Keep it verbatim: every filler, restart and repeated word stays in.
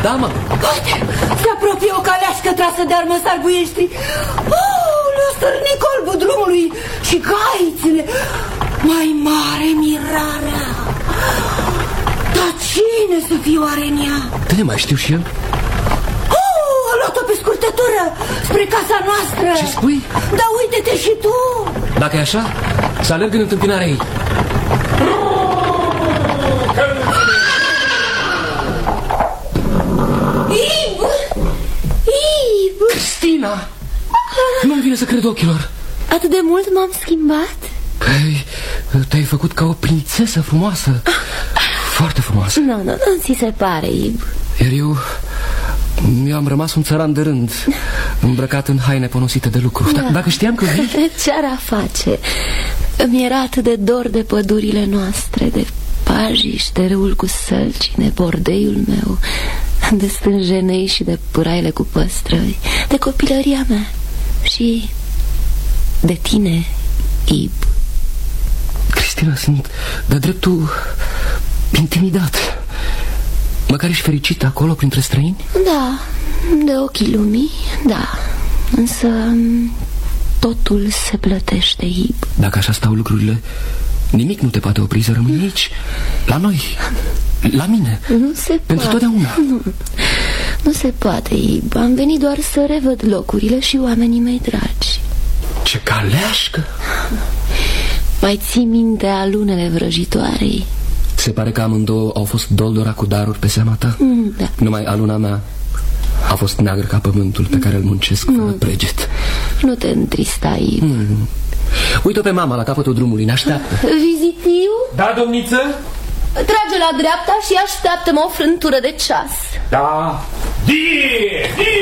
Da, mă. Uite, se apropie o caleașcă trasă de armăsari buieștri. Oh, le-a stârnit colbul drumului și gaițile. Mai mare mirarea. Dar cine să fie oare în ea? Da, mai știu și eu. Oh, a luat-o pe scurtătură spre casa noastră. Ce spui? Da, uite-te și tu. Dacă e așa, să alerg în întâmpinarea ei. Ib! Ib! Cristina! Nu-mi vine să cred ochilor. Atât de mult m-am schimbat? Păi, te-ai făcut ca o prințesă frumoasă. Foarte frumoasă. Nu, nu, nu ți se pare, Ib. Iar eu... Eu am rămas un țăran de rând, îmbrăcat în haine ponosite de lucru. Da. Dacă știam că vii... Ce-ar a face? Îmi era atât de dor de pădurile noastre, de pajiști, de râul cu sălci, de bordeiul meu, de stânjenei și de pâraile cu păstrări, de copilăria mea și de tine, Ib. Cristina, sunt de dreptul intimidat. Măcar ești fericită acolo printre străini? Da, de ochii lumii, da. Însă totul se plătește, Ib. Dacă așa stau lucrurile, nimic nu te poate opri să rămâi aici, la noi, la mine. Nu se pentru poate. totdeauna. Nu, nu se poate, Ib. Am venit doar să revăd locurile și oamenii mei dragi. Ce caleașcă! Mai ții minte alunele vrăjitoarei? Se pare că amândouă au fost doldora cu daruri pe seama ta? Mm, da. Numai aluna mea a fost neagră ca pământul pe care îl muncesc fără preget. Nu te întrista, Ib. Mm. Uite-o pe mama la capătul drumului, ne așteaptă. Vizitiu? Da, domniță? Trage la dreapta și așteaptă-mă o frântură de ceas. Da. Die! Die!